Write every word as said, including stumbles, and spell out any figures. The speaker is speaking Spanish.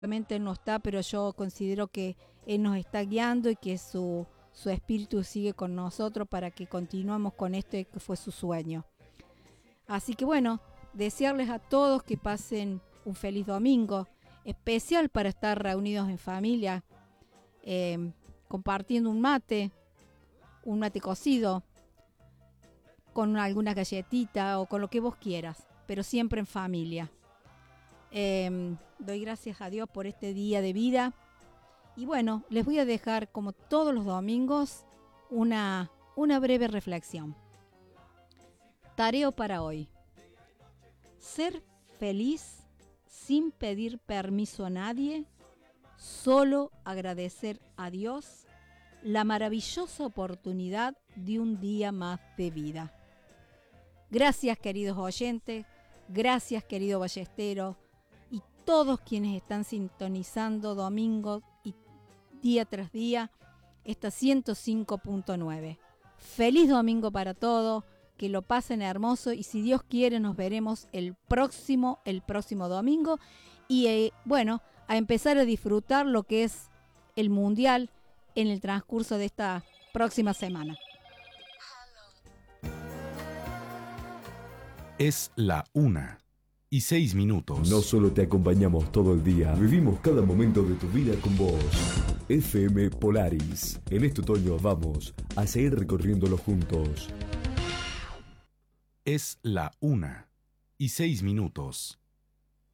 Obviamente Él no está, pero yo considero que Él nos está guiando y que su, su espíritu sigue con nosotros para que continuemos con esto que fue su sueño. Así que bueno, desearles a todos que pasen un feliz domingo, especial para estar reunidos en familia, eh, compartiendo un mate, un mate cocido, con alguna galletita o con lo que vos quieras, pero siempre en familia. Eh, doy gracias a Dios por este día de vida. Y bueno, les voy a dejar, como todos los domingos, una, una breve reflexión. Tarea para hoy. Ser feliz sin pedir permiso a nadie, solo agradecer a Dios la maravillosa oportunidad de un día más de vida. Gracias, queridos oyentes, gracias, querido ballestero, y todos quienes están sintonizando domingo y día tras día esta ciento cinco punto nueve. Feliz domingo para todos, que lo pasen hermoso y si Dios quiere nos veremos el próximo, el próximo domingo y eh, bueno, a empezar a disfrutar lo que es el Mundial en el transcurso de esta próxima semana. Es la una y seis minutos. No solo te acompañamos todo el día, vivimos cada momento de tu vida con vos. F M Polaris. En este otoño vamos a seguir recorriéndolo juntos. Es la una y seis minutos.